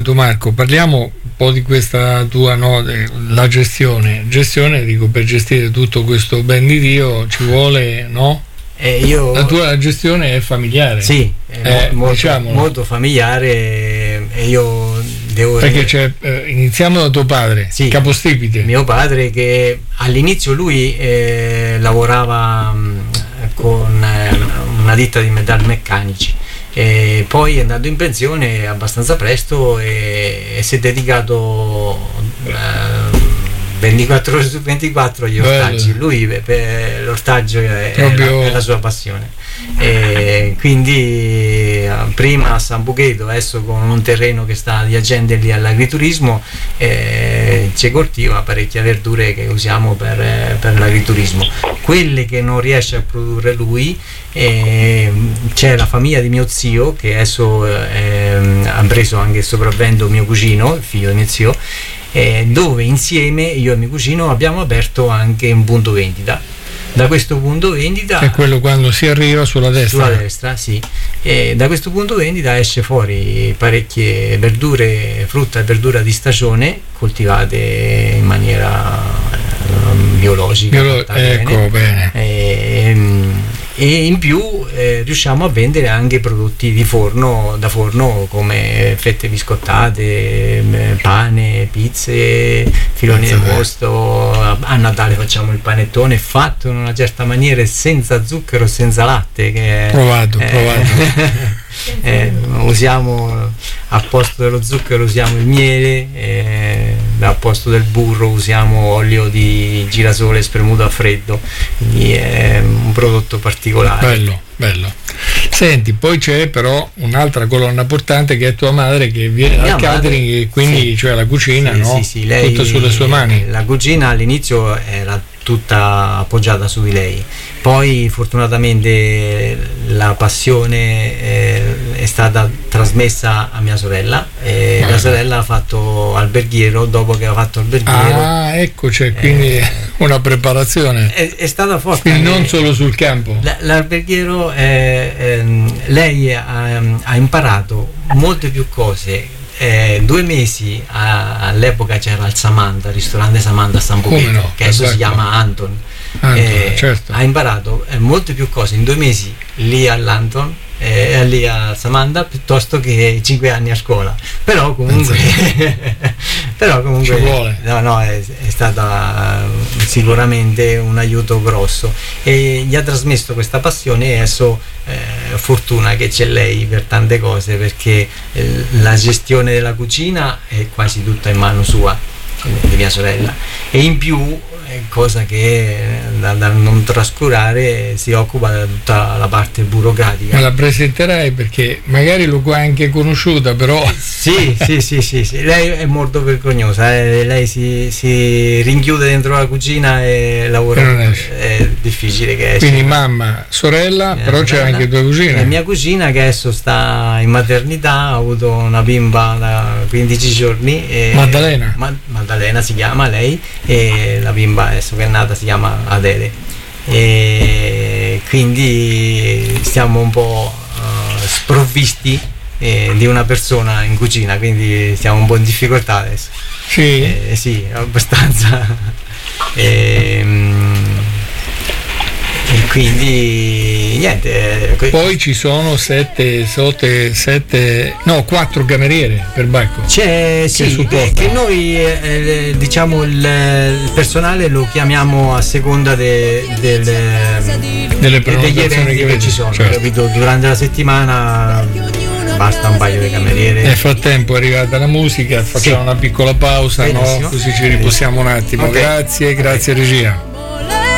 intanto Marco parliamo un po' di questa tua la gestione, dico, per gestire tutto questo ben di Dio ci vuole, no? La tua gestione è familiare. Sì, molto familiare, e io devo... Perché iniziamo da tuo padre, sì, capostipite. Mio padre, che all'inizio lui lavorava con una ditta di metalmeccanici, e poi è andato in pensione abbastanza presto e si è dedicato 24 ore su 24 agli ortaggi. Lui per l'ortaggio è la sua passione, e quindi prima a San Bucheto, adesso con un terreno che sta adiacente lì all'agriturismo, ci coltiva parecchie verdure che usiamo per l'agriturismo. Quelle che non riesce a produrre lui, c'è la famiglia di mio zio, che adesso ha preso anche il sopravvento mio cugino, il figlio di mio zio, dove insieme io e mio cugino abbiamo aperto anche un punto vendita. Da questo punto vendita, è quello quando si arriva sulla destra? Sulla destra, sì. E da questo punto vendita esce fuori parecchie verdure, frutta e verdura di stagione, coltivate in maniera biologica. Ecco, bene. E in più riusciamo a vendere anche prodotti da forno, come fette biscottate, pane, pizze, filoni di posto. A Natale facciamo il panettone fatto in una certa maniera, senza zucchero, senza latte, provato. Usiamo, al posto dello zucchero usiamo il miele, al posto del burro usiamo olio di girasole spremuto a freddo, quindi è un prodotto particolare. Bello. Senti, poi c'è però un'altra colonna portante, che è tua madre, che viene dal catering, e quindi cioè la cucina, no? Sì, lei, tutto sulle sue mani. La cucina all'inizio era tutta appoggiata su di lei, poi fortunatamente la passione è stata trasmessa a mia sorella, e mia sorella ha fatto alberghiero. Dopo che ha fatto alberghiero, ecco, cioè, quindi una preparazione è stata forte, quindi non solo sul campo. L'alberghiero, lei ha imparato molte più cose. 2 mesi all'epoca c'era il ristorante Samantha a San Bucheto, che adesso si chiama Anton. Certo. Ha imparato molte più cose in 2 mesi lì all'Anton, lì a Samantha, piuttosto che 5 anni a scuola. Però comunque ci vuole. è stata sicuramente un aiuto grosso, e gli ha trasmesso questa passione, e adesso fortuna che c'è lei per tante cose, perché la gestione della cucina è quasi tutta in mano sua, di mia sorella, e in più, cosa che da non trascurare, si occupa di tutta la parte burocratica. Me la presenterai, perché magari l'ho anche conosciuta, però sì, lei è molto vergognosa, lei si rinchiude dentro la cucina e lavora, è difficile che esce. Quindi mamma, sorella, però c'è anche tua cugina. Mia cugina, che adesso sta in maternità, ha avuto una bimba da 15 giorni, Maddalena si chiama lei, e la bimba adesso che è nata si chiama Adele, e quindi stiamo un po' sprovvisti di una persona in cucina, quindi stiamo un po' in difficoltà adesso. Sì, abbastanza. E quindi niente. Poi ci sono 4 cameriere per Bacco. Che noi diciamo il personale lo chiamiamo a seconda delle degli eventi che ci sono, certo. Capito? Durante la settimana basta un paio di cameriere. Nel frattempo è arrivata la musica, facciamo una piccola pausa, no? Così ci riposiamo un attimo. Okay. Grazie regia.